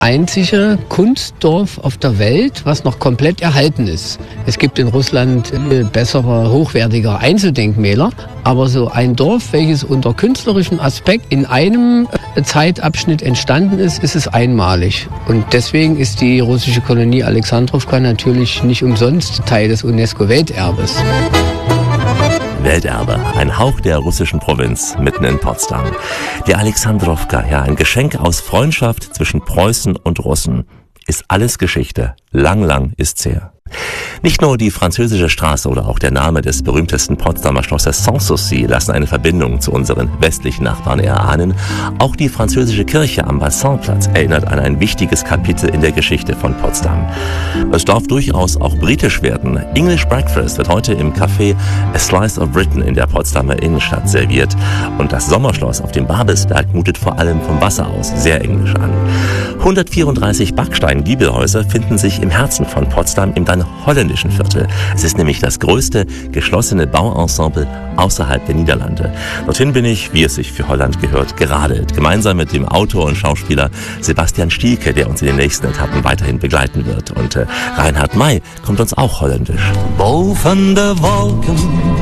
einzige Kunstdorf auf der Welt, was noch komplett erhalten ist. Es gibt in Russland bessere, hochwertige Einzeldenkmäler, aber so ein Dorf, welches unter künstlerischem Aspekt in einem Zeitabschnitt entstanden ist, ist es einmalig. Und deswegen ist die russische Kolonie Alexandrowka natürlich nicht umsonst Teil des UNESCO-Welterbes. Welterbe, ein Hauch der russischen Provinz mitten in Potsdam. Die Alexandrowka, ja, ein Geschenk aus Freundschaft zwischen Preußen und Russen. Ist alles Geschichte. Lang, lang ist's her. Nicht nur die französische Straße oder auch der Name des berühmtesten Potsdamer Schlosses Sanssouci lassen eine Verbindung zu unseren westlichen Nachbarn erahnen. Auch die französische Kirche am Bassinplatz erinnert an ein wichtiges Kapitel in der Geschichte von Potsdam. Es darf durchaus auch britisch werden. English Breakfast wird heute im Café A Slice of Britain in der Potsdamer Innenstadt serviert. Und das Sommerschloss auf dem Babelsberg mutet vor allem vom Wasser aus sehr englisch an. 134 Backstein-Giebelhäuser finden sich im Herzen von Potsdam im dann holländischen Viertel. Es ist nämlich das größte geschlossene Bauensemble außerhalb der Niederlande. Dorthin bin ich, wie es sich für Holland gehört, geradelt. Gemeinsam mit dem Autor und Schauspieler Sebastian Stielke, der uns in den nächsten Etappen weiterhin begleiten wird. Und Reinhard May kommt uns auch holländisch. Boven de Wolken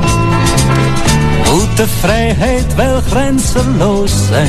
moet de Freiheit wel grenzenlos sein.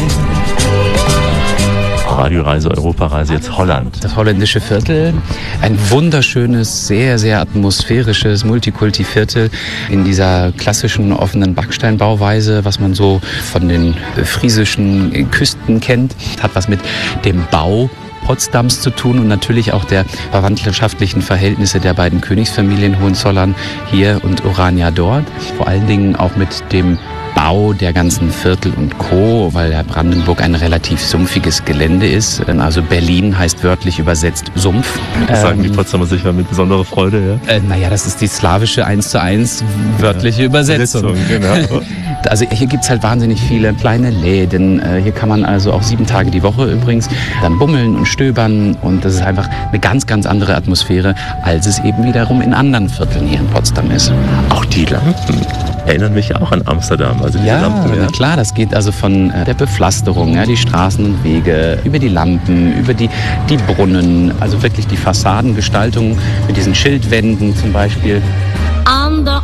Radioreise, Europareise, jetzt Holland. Das holländische Viertel, ein wunderschönes, sehr, sehr atmosphärisches Multikulti-Viertel in dieser klassischen offenen Backsteinbauweise, was man so von den friesischen Küsten kennt. Hat was mit dem Bau Potsdams zu tun und natürlich auch der verwandtschaftlichen Verhältnisse der beiden Königsfamilien Hohenzollern hier und Orania dort. Vor allen Dingen auch mit dem Bau der ganzen Viertel und Co., weil ja Brandenburg ein relativ sumpfiges Gelände ist. Also Berlin heißt wörtlich übersetzt Sumpf. Das sagen die Potsdamer sicher mit besonderer Freude, ja? Naja, das ist die slawische 1:1 wörtliche Übersetzung. Genau. Also hier gibt's halt wahnsinnig viele kleine Läden. Hier kann man also auch 7 Tage die Woche übrigens dann bummeln und stöbern. Und das ist einfach eine ganz, ganz andere Atmosphäre, als es eben wiederum in anderen Vierteln hier in Potsdam ist. Auch die Lampen erinnern mich auch an Amsterdam. Also die Lampen, ja, klar, das geht also von der Bepflasterung, ja, die Straßen und Wege, über die Lampen, über die Brunnen, also wirklich die Fassadengestaltung mit diesen Schildwänden zum Beispiel. An de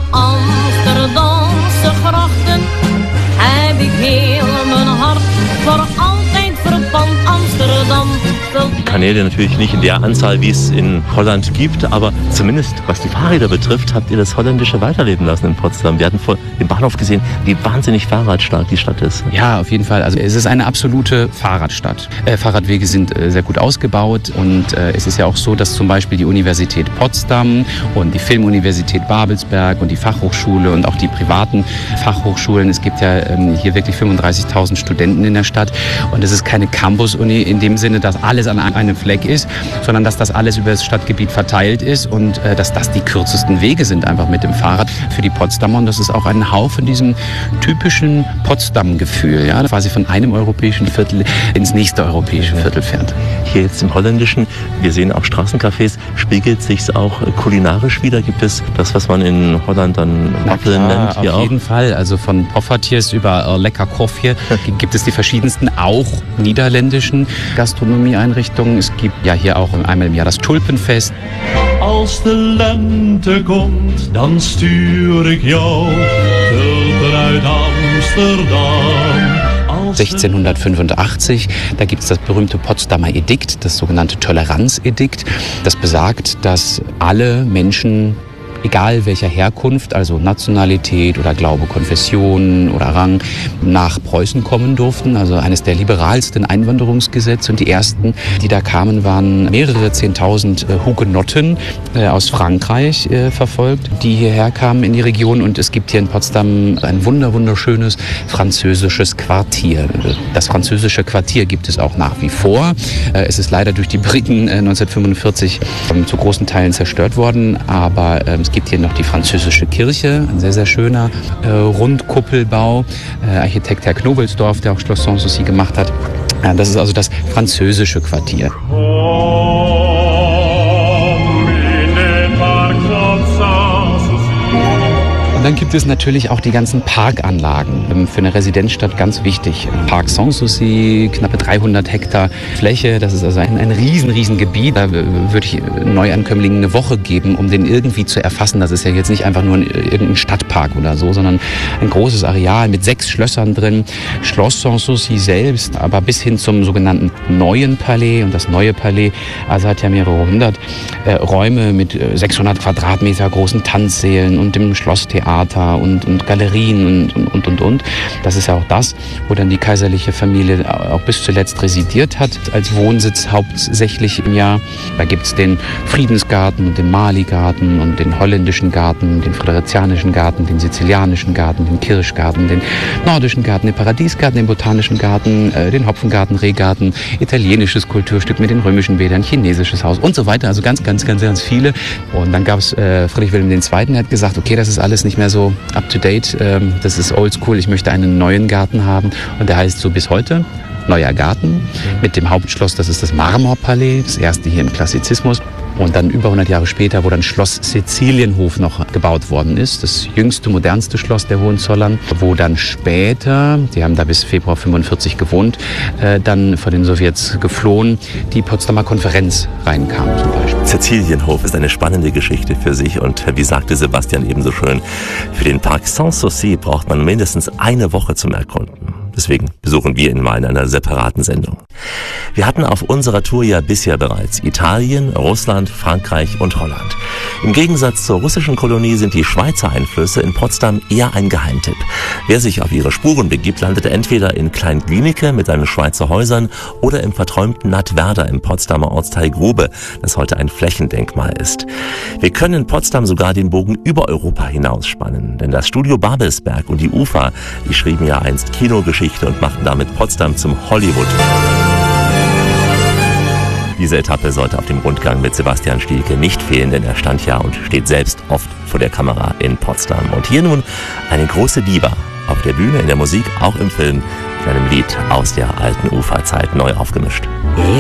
Amsterdamse grachten heb ik heel mijn hart voor altijd verpand Amsterdam. Kanäle natürlich nicht in der Anzahl, wie es in Holland gibt, aber zumindest was die Fahrräder betrifft, habt ihr das Holländische weiterleben lassen in Potsdam. Wir hatten vor dem Bahnhof gesehen, wie wahnsinnig fahrradstark die Stadt ist. Ja, auf jeden Fall. Also es ist eine absolute Fahrradstadt. Fahrradwege sind sehr gut ausgebaut und es ist ja auch so, dass zum Beispiel die Universität Potsdam und die Filmuniversität Babelsberg und die Fachhochschule und auch die privaten Fachhochschulen, es gibt ja hier wirklich 35.000 Studenten in der Stadt und es ist keine Campus-Uni in dem Sinne, dass alles an einem Fleck ist, sondern dass das alles über das Stadtgebiet verteilt ist und dass das die kürzesten Wege sind einfach mit dem Fahrrad für die Potsdamer und das ist auch ein Hauch von diesem typischen Potsdam-Gefühl, ja, quasi von einem europäischen Viertel ins nächste europäische Viertel fährt. Hier jetzt im Holländischen, wir sehen auch Straßencafés, spiegelt sich auch kulinarisch wieder? Gibt es das, was man in Holland dann Waffel nennt? Hier auf jeden Fall, also von Poffertjes über Lekker Koffje gibt es die verschiedensten, auch niederländischen Gastronomieeinrichtungen. Es gibt ja hier auch einmal im Jahr das Tulpenfest. Als de lente komt, dan stuur ik jou tulpen uit Amsterdam. 1685, da gibt es das berühmte Potsdamer Edikt, das sogenannte Toleranzedikt. Das besagt, dass alle Menschen, egal welcher Herkunft, also Nationalität oder Glaube, Konfession oder Rang, nach Preußen kommen durften. Also eines der liberalsten Einwanderungsgesetze. Und die ersten, die da kamen, waren mehrere 10.000 Hugenotten aus Frankreich verfolgt, die hierher kamen in die Region. Und es gibt hier in Potsdam ein wunderschönes französisches Quartier. Das französische Quartier gibt es auch nach wie vor. Es ist leider durch die Briten 1945 zu großen Teilen zerstört worden, aber es gibt hier noch die französische Kirche, ein sehr, sehr schöner Rundkuppelbau. Architekt Herr Knobelsdorf, der auch Schloss Sanssouci gemacht hat. Das ist also das französische Quartier. Und dann gibt es natürlich auch die ganzen Parkanlagen. Für eine Residenzstadt ganz wichtig. Parc Sanssouci, knappe 300 Hektar Fläche. Das ist also ein riesen Gebiet. Da würde ich Neuankömmlingen eine Woche geben, um den irgendwie zu erfassen. Das ist ja jetzt nicht einfach nur irgendein Stadtpark oder so, sondern ein großes Areal mit 6 Schlössern drin. Schloss Sanssouci selbst, aber bis hin zum sogenannten Neuen Palais. Und das Neue Palais, also hat ja mehrere hundert Räume mit 600 Quadratmeter großen Tanzsälen und dem Schlosstheater und Galerien und. Das ist ja auch das, wo dann die kaiserliche Familie auch bis zuletzt residiert hat, als Wohnsitz hauptsächlich im Jahr. Da gibt es den Friedensgarten und den Mali-Garten und den holländischen Garten, den friderizianischen Garten, den sizilianischen Garten, den Kirschgarten, den nordischen Garten, den Paradiesgarten, den botanischen Garten, den Hopfengarten, Rehgarten, italienisches Kulturstück mit den römischen Bädern, chinesisches Haus und so weiter. Also ganz viele. Und dann gab es Friedrich Wilhelm II., der hat gesagt, okay, das ist alles nicht mehr so up to date, das ist oldschool, ich möchte einen neuen Garten haben. Und der heißt so bis heute Neuer Garten mit dem Hauptschloss, das ist das Marmorpalais, das erste hier im Klassizismus. Und dann über 100 Jahre später, wo dann Schloss Sizilienhof noch gebaut worden ist, das jüngste, modernste Schloss der Hohenzollern, wo dann später, die haben da bis Februar 45 gewohnt, dann von den Sowjets geflohen, die Potsdamer Konferenz reinkam zum Beispiel. Sizilienhof ist eine spannende Geschichte für sich und wie sagte Sebastian ebenso schön, für den Parc Sanssouci braucht man mindestens eine Woche zum Erkunden. Deswegen besuchen wir ihn mal in einer separaten Sendung. Wir hatten auf unserer Tour ja bisher bereits Italien, Russland, Frankreich und Holland. Im Gegensatz zur russischen Kolonie sind die Schweizer Einflüsse in Potsdam eher ein Geheimtipp. Wer sich auf ihre Spuren begibt, landet entweder in Klein-Glienicke mit seinen Schweizer Häusern oder im verträumten Nattwerder im Potsdamer Ortsteil Grube, das heute ein Flächendenkmal ist. Wir können in Potsdam sogar den Bogen über Europa hinausspannen, denn das Studio Babelsberg und die UFA, die schrieben ja einst Kinogeschichte und machten damit Potsdam zum Hollywood. Diese Etappe sollte auf dem Rundgang mit Sebastian Stielke nicht fehlen, denn er stand ja und steht selbst oft vor der Kamera in Potsdam. Und hier nun eine große Diva auf der Bühne, in der Musik, auch im Film, mit einem Lied aus der alten Uferzeit neu aufgemischt.